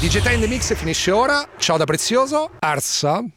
DJ Time in the Mix finisce ora. Ciao da Prezioso. Arsa.